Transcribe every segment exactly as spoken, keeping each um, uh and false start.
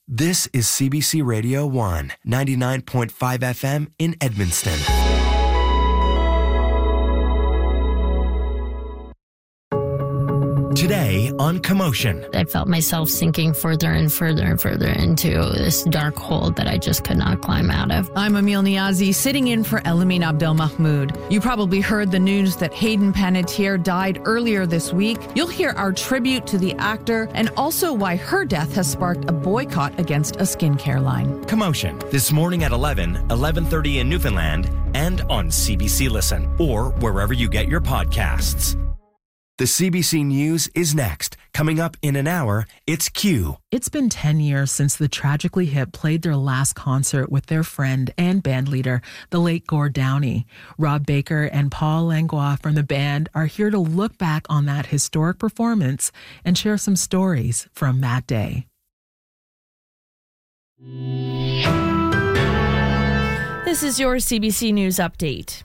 This is C B C Radio one, ninety-nine point five F M in Edmundston. Today on Commotion. I felt myself sinking further and further and further into this dark hole that I just could not climb out of. I'm Emil Niazi, sitting in for Elamin Abdelmahmoud. You probably heard the news that Hayden Panettiere died earlier this week. You'll hear our tribute to the actor and also why her death has sparked a boycott against a skincare line. Commotion, this morning at eleven, eleven thirty in Newfoundland and on C B C Listen or wherever you get your podcasts. The C B C News is next. Coming up in an hour, it's Q. It's been ten years since the Tragically Hip played their last concert with their friend and bandleader, the late Gord Downie. Rob Baker and Paul Langlois from the band are here to look back on that historic performance and share some stories from that day. This is your C B C News update.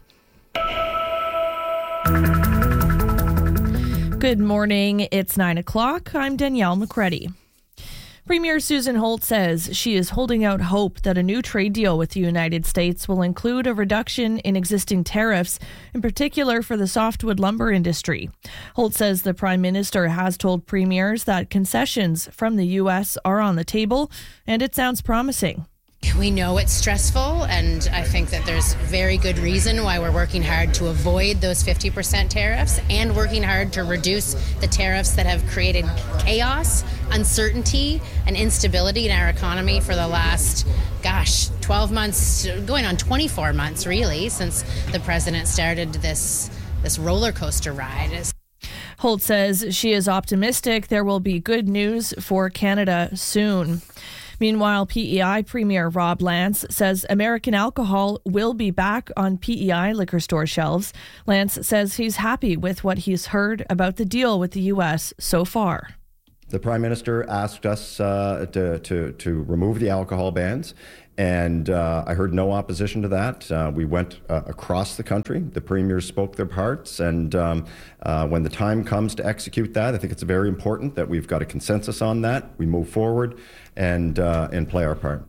Good morning. It's nine o'clock. I'm Danielle McCready. Premier Susan Holt says she is holding out hope that a new trade deal with the United States will include a reduction in existing tariffs, in particular for the softwood lumber industry. Holt says the Prime Minister has told premiers that concessions from the U S are on the table, and it sounds promising. We know it's stressful, and I think that there's very good reason why we're working hard to avoid those fifty percent tariffs and working hard to reduce the tariffs that have created chaos, uncertainty, and instability in our economy for the last, gosh, twelve months, going on twenty-four months, really, since the president started this, this roller coaster ride. Holt says she is optimistic there will be good news for Canada soon. Meanwhile, P E I Premier Rob Lance says American alcohol will be back on P E I liquor store shelves. Lance says he's happy with what he's heard about the deal with the U S so far. The Prime Minister asked us uh, to, to, to remove the alcohol bans, and uh, I heard no opposition to that. Uh, we went uh, across the country. The premiers spoke their parts, and um, uh, when the time comes to execute that, I think it's very important that we've got a consensus on that. We move forward and uh, and play our part.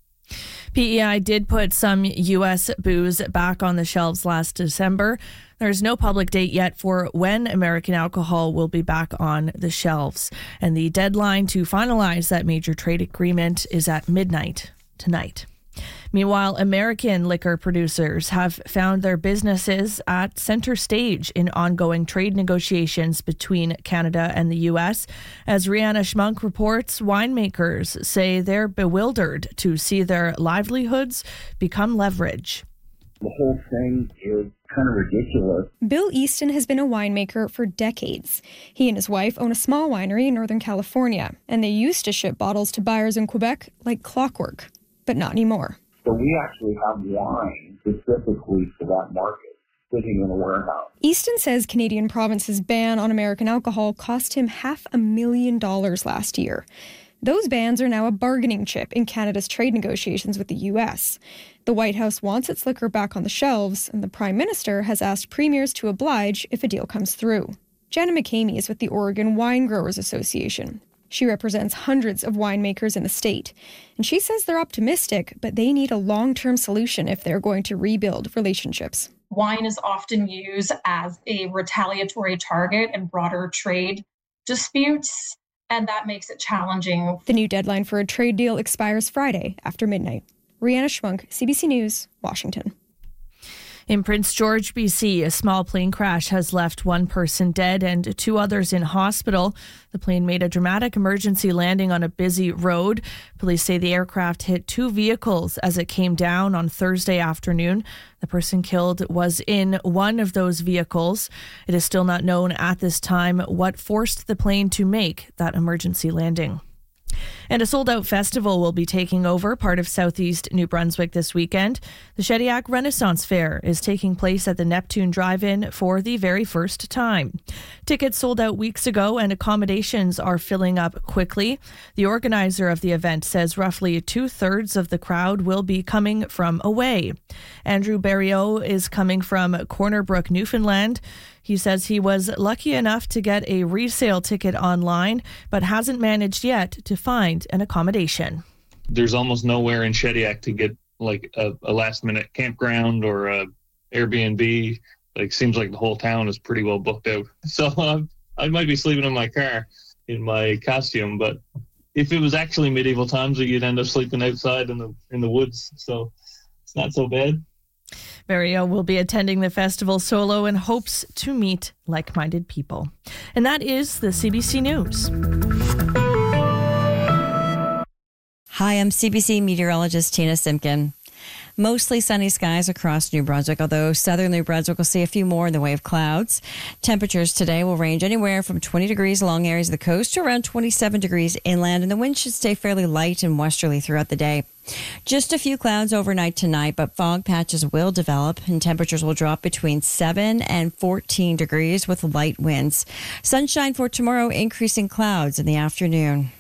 P E I did put some U S booze back on the shelves last December. There's no public date yet for when American alcohol will be back on the shelves. And the deadline to finalize that major trade agreement is at midnight tonight. Meanwhile, American liquor producers have found their businesses at center stage in ongoing trade negotiations between Canada and the U S. As Rihanna Schmunk reports, winemakers say they're bewildered to see their livelihoods become leverage. The whole thing is kind of ridiculous. Bill Easton has been a winemaker for decades. He and his wife own a small winery in Northern California, and they used to ship bottles to buyers in Quebec like clockwork, but not anymore. So we actually have wine specifically for that market sitting in a warehouse. Easton says Canadian province's ban on American alcohol cost him half a million dollars last year. Those bans are now a bargaining chip in Canada's trade negotiations with the U S. The White House wants its liquor back on the shelves, and the Prime Minister has asked premiers to oblige if a deal comes through. Jana McCamey is with the Oregon Wine Growers Association. She represents hundreds of winemakers in the state, and she says they're optimistic, but they need a long-term solution if they're going to rebuild relationships. Wine is often used as a retaliatory target in broader trade disputes, and that makes it challenging. The new deadline for a trade deal expires Friday after midnight. Rihanna Schmunk, C B C News, Washington. In Prince George, B C, a small plane crash has left one person dead and two others in hospital. The plane made a dramatic emergency landing on a busy road. Police say the aircraft hit two vehicles as it came down on Thursday afternoon. The person killed was in one of those vehicles. It is still not known at this time what forced the plane to make that emergency landing. And a sold-out festival will be taking over part of southeast New Brunswick this weekend. The Shediac Renaissance Fair is taking place at the Neptune Drive-In for the very first time. Tickets sold out weeks ago and accommodations are filling up quickly. The organizer of the event says roughly two-thirds of the crowd will be coming from away. Andrew Berriot is coming from Corner Brook, Newfoundland. He says he was lucky enough to get a resale ticket online, but hasn't managed yet to find an accommodation. there's almost nowhere in Shediac to get like a, a last minute campground or a Airbnb. Like, seems like the whole town is pretty well booked out. So uh, I might be sleeping in my car in my costume, but if it was actually medieval times, you'd end up sleeping outside in the in the woods. So it's not so bad. Mario will be attending the festival solo and hopes to meet like-minded people. And that is the C B C News. Hi, I'm C B C meteorologist Tina Simpkin. Mostly sunny skies across New Brunswick, although southern New Brunswick will see a few more in the way of clouds. Temperatures today will range anywhere from twenty degrees along areas of the coast to around twenty-seven degrees inland, and the wind should stay fairly light and westerly throughout the day. Just a few clouds overnight tonight, but fog patches will develop and temperatures will drop between seven and fourteen degrees with light winds. Sunshine for tomorrow, increasing clouds in the afternoon.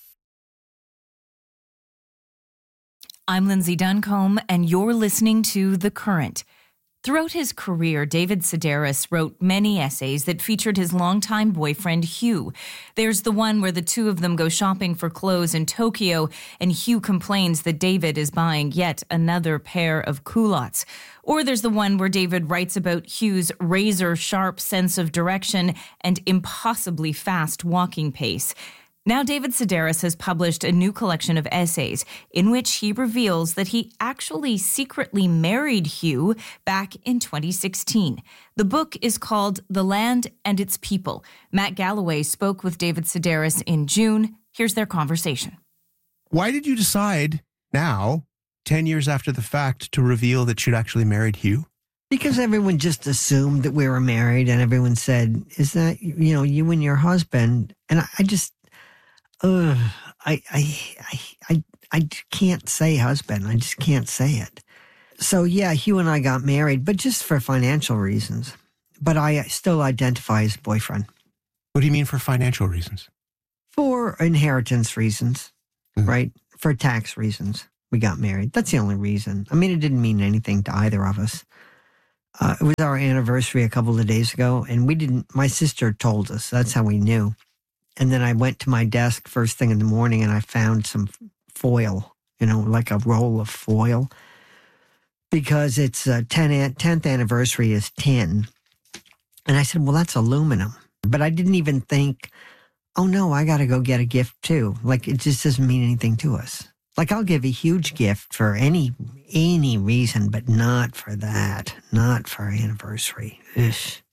I'm Lindsay Duncombe, and you're listening to The Current. Throughout his career, David Sedaris wrote many essays that featured his longtime boyfriend, Hugh. There's the one where the two of them go shopping for clothes in Tokyo, and Hugh complains that David is buying yet another pair of culottes. Or there's the one where David writes about Hugh's razor-sharp sense of direction and impossibly fast walking pace. Now David Sedaris has published a new collection of essays in which he reveals that he actually secretly married Hugh back in twenty sixteen. The book is called The Land and Its People. Matt Galloway spoke with David Sedaris in June. Here's their conversation. Why did you decide now, ten years after the fact, to reveal that you'd actually married Hugh? Because everyone just assumed that we were married, and everyone said, is that, you know, you and your husband? And I, I just... Ugh, I, I, I, I, I can't say husband. I just can't say it. So yeah, Hugh and I got married, but just for financial reasons. But I still identify as boyfriend. What do you mean for financial reasons? For inheritance reasons, mm-hmm. right? For tax reasons, we got married. That's the only reason. I mean, it didn't mean anything to either of us. Uh, it was our anniversary a couple of days ago, and we didn't, my sister told us. That's how we knew. And then I went to my desk first thing in the morning and I found some foil, you know, like a roll of foil. Because it's uh, tenth anniversary is tin. And I said, well, that's aluminum. But I didn't even think, oh no, I got to go get a gift too. Like, it just doesn't mean anything to us. Like, I'll give a huge gift for any any reason, but not for that. Not for our anniversary. Ugh.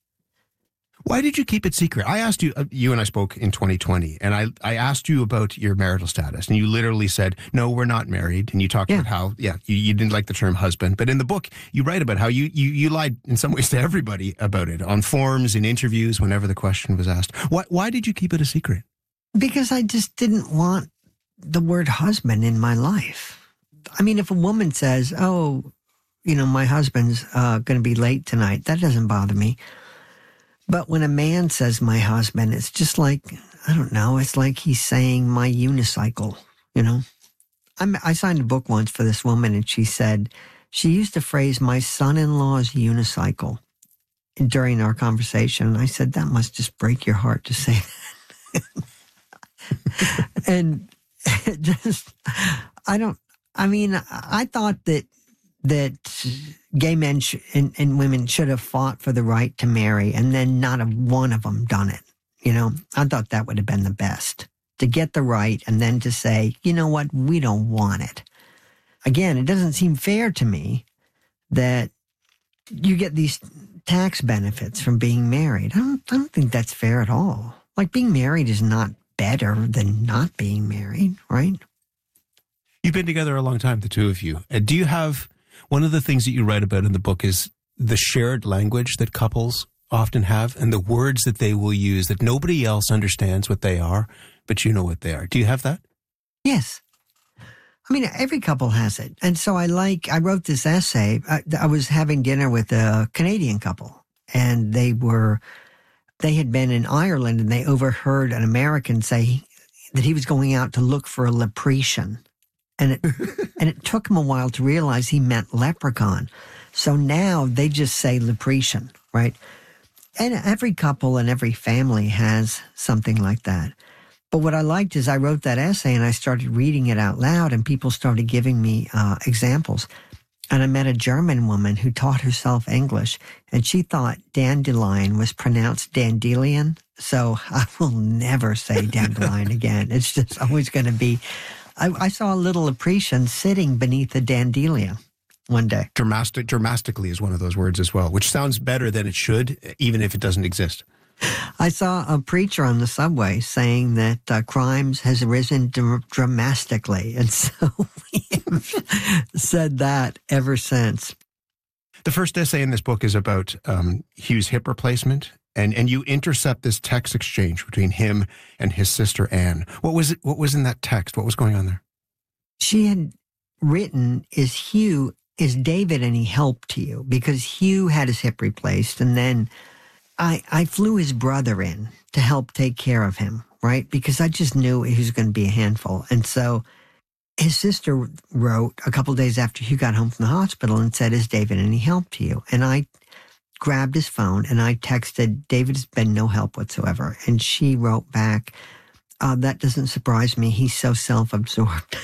Why did you keep it secret? I asked you, uh, you and I spoke in twenty twenty, and I, I asked you about your marital status, and you literally said, no, we're not married. And you talked yeah. about how, yeah, you, you didn't like the term husband. But in the book, you write about how you, you, you lied in some ways to everybody about it, on forums, in interviews, whenever the question was asked. Why, why did you keep it a secret? Because I just didn't want the word husband in my life. I mean, if a woman says, oh, you know, my husband's uh, going to be late tonight, that doesn't bother me. But when a man says my husband, it's just like, I don't know, it's like he's saying my unicycle, you know? I'm, I signed a book once for this woman, and she said, she used the phrase, my son-in-law's unicycle, during our conversation. And I said, that must just break your heart to say that. And it just, I don't, I mean, I thought that that gay men sh- and, and women should have fought for the right to marry, and then not a one of them done it. You know, I thought that would have been the best, to get the right and then to say, you know what, we don't want it. Again, it doesn't seem fair to me that you get these tax benefits from being married. I don't, I don't think that's fair at all. Like, being married is not better than not being married, right? You've been together a long time, the two of you. Uh, do you have... One of the things that you write about in the book is the shared language that couples often have, and the words that they will use that nobody else understands what they are, but you know what they are. Do you have that? Yes. I mean, every couple has it. And so I like, I wrote this essay. I, I was having dinner with a Canadian couple, and they were, they had been in Ireland, and they overheard an American say that he was going out to look for a leprechaun. And it and it took him a while to realize he meant leprechaun. So now they just say leprechaun, right? And every couple and every family has something like that. But what I liked is I wrote that essay and I started reading it out loud, and people started giving me uh, examples. And I met a German woman who taught herself English, and she thought dandelion was pronounced dandelion. So I will never say dandelion again. It's just always going to be. I, I saw a little Apprecian sitting beneath a dandelion one day. Dramatic, dramatically is one of those words as well, which sounds better than it should, even if it doesn't exist. I saw a preacher on the subway saying that uh, crimes has risen dr- dramatically. And so we have said that ever since. The first essay in this book is about um, Hugh's hip replacement, and, and you intercept this text exchange between him and his sister Anne. What was it? What was in that text? What was going on there? She had written, is Hugh, is David any help to you? Because Hugh had his hip replaced, and then I, I flew his brother in to help take care of him, right? Because I just knew he was going to be a handful. And so his sister wrote a couple days after Hugh got home from the hospital and said, is David any help to you? And I grabbed his phone and I texted, David has been no help whatsoever. And she wrote back, uh, that doesn't surprise me. He's so self-absorbed.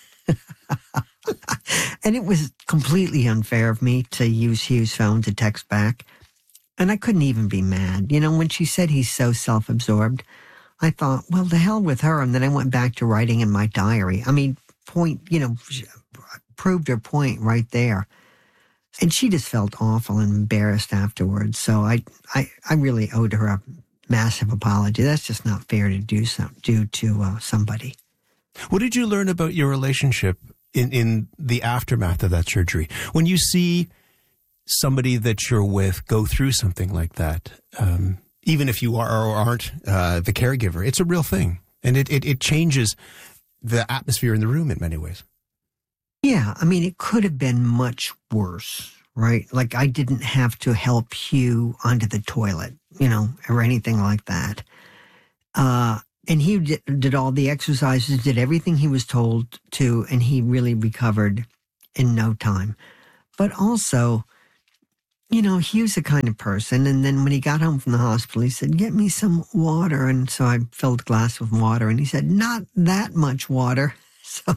And it was completely unfair of me to use Hugh's phone to text back. And I couldn't even be mad. You know, when she said he's so self-absorbed, I thought, well, the hell with her. And then I went back to writing in my diary. I mean, point, you know, proved her point right there. And she just felt awful and embarrassed afterwards. So I, I, I really owed her a massive apology. That's just not fair to do, some, do to uh, somebody. What did you learn about your relationship in, in the aftermath of that surgery? When you see somebody that you're with go through something like that, um, even if you are or aren't uh, the caregiver, it's a real thing. And it, it, it changes the atmosphere in the room in many ways. Yeah, I mean, it could have been much worse, right? Like I didn't have to help Hugh onto the toilet, you know, or anything like that. Uh, and he did, did all the exercises, did everything he was told to, and he really recovered in no time. But also, you know, Hugh's the kind of person, and then when he got home from the hospital, he said, get me some water. And so I filled a glass with water, and he said, not that much water. So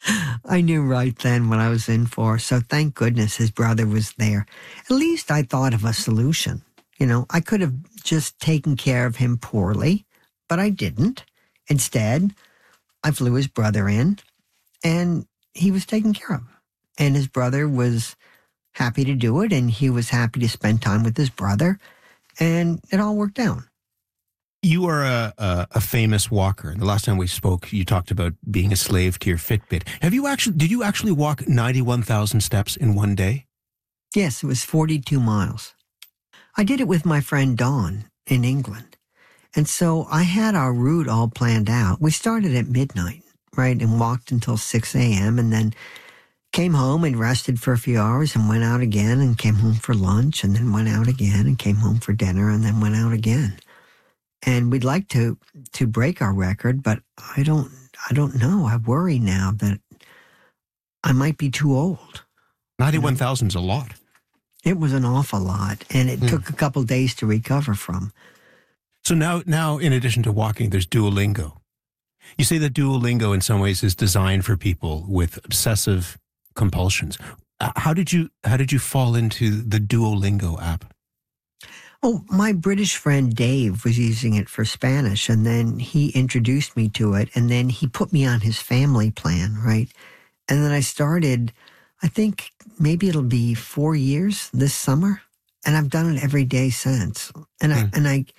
I knew right then what I was in for. So thank goodness his brother was there. At least I thought of a solution. You know, I could have just taken care of him poorly, but I didn't. Instead, I flew his brother in, and he was taken care of. And his brother was happy to do it, and he was happy to spend time with his brother, and it all worked out. You are a, a, a famous walker. The last time we spoke, you talked about being a slave to your Fitbit. Have you actually, did you actually walk ninety-one thousand steps in one day? Yes, it was forty-two miles. I did it with my friend Dawn in England. And so I had our route all planned out. We started at midnight, right, and walked until six a.m. and then came home and rested for a few hours and went out again and came home for lunch and then went out again and came home for dinner and then went out again. And we'd like to to break our record, but I don't I don't know. I worry now that I might be too old. ninety-one thousand is a lot. It was an awful lot, and it hmm. took a couple of days to recover from. So now, now, in addition to walking, there's Duolingo. You say that Duolingo in some ways is designed for people with obsessive compulsions. How did you how did you fall into the Duolingo app? Oh, my British friend Dave was using it for Spanish, and then he introduced me to it, and then he put me on his family plan, right? And then I started, I think maybe it'll be four years this summer, and I've done it every day since. And I, mm. and I,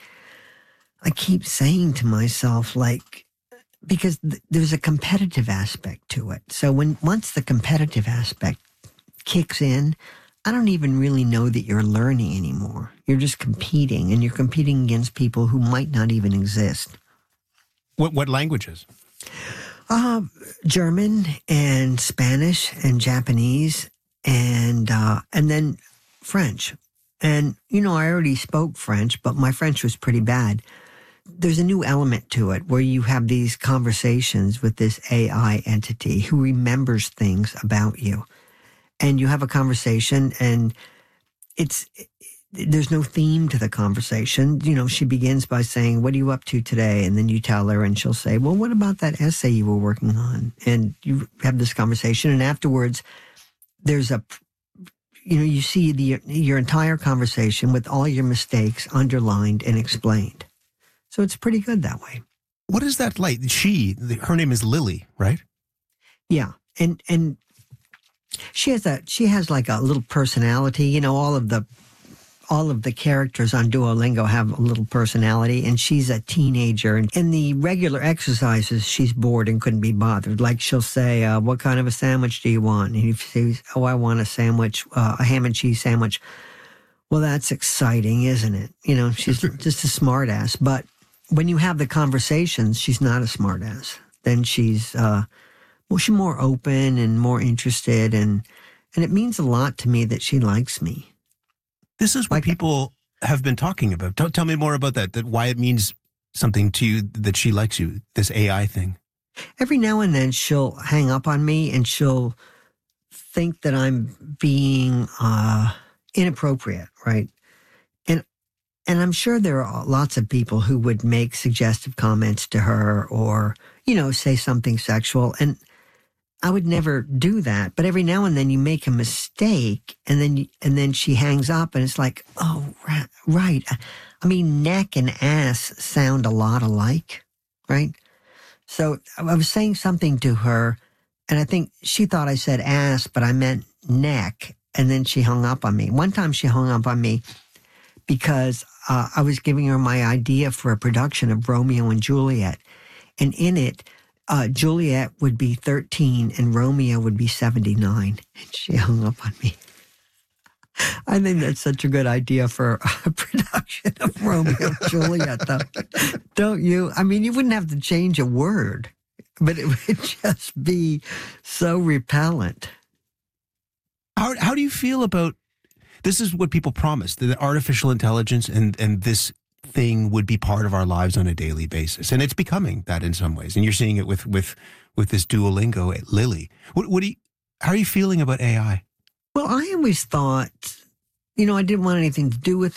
I keep saying to myself, like, because th- there's a competitive aspect to it. So when once the competitive aspect kicks in, I don't even really know that you're learning anymore. You're just competing, and you're competing against people who might not even exist. What what languages? Uh, German and Spanish and Japanese and uh, and then French. And, you know, I already spoke French, but my French was pretty bad. There's a new element to it where you have these conversations with this A I entity who remembers things about you. And you have a conversation, and it's there's no theme to the conversation. You know, she begins by saying, "What are you up to today?" And then you tell her, and she'll say, "Well, what about that essay you were working on?" And you have this conversation, and afterwards, there's a, you know, you see the your entire conversation with all your mistakes underlined and explained. So it's pretty good that way. What is that like? She, her name is Lily, right? Yeah, and and she has a she has like a little personality. You know, all of the all of the characters on Duolingo have a little personality, and she's a teenager. And in the regular exercises, she's bored and couldn't be bothered. Like she'll say, uh, "What kind of a sandwich do you want?" And he says, "Oh, I want a sandwich, uh, a ham and cheese sandwich." Well, that's exciting, isn't it? You know, she's just a smart ass. But when you have the conversations, she's not a smart ass. Then she's, uh, well, she's more open and more interested. And, and it means a lot to me that she likes me. This is what like, people have been talking about. Tell, tell me more about that, that why it means something to you that she likes you, this A I thing. Every now and then she'll hang up on me and she'll think that I'm being uh, inappropriate, right? And and I'm sure there are lots of people who would make suggestive comments to her or, you know, say something sexual. And I would never do that. But every now and then you make a mistake and then you, and then she hangs up and it's like, oh, right. I mean, neck and ass sound a lot alike, right? So I was saying something to her and I think she thought I said ass, but I meant neck. And then she hung up on me. One time she hung up on me because uh, I was giving her my idea for a production of Romeo and Juliet. And in it, Uh, Juliet would be thirteen and Romeo would be seventy-nine. And she hung up on me. I think that's such a good idea for a production of Romeo and Juliet, though. Don't you? I mean, you wouldn't have to change a word, but it would just be so repellent. How, how do you feel about, this is what people promise, that artificial intelligence and, and this thing would be part of our lives on a daily basis, and it's becoming that in some ways. And you're seeing it with with with this Duolingo at Lily. What, what do you? How are you feeling about A I? Well, I always thought, you know, I didn't want anything to do with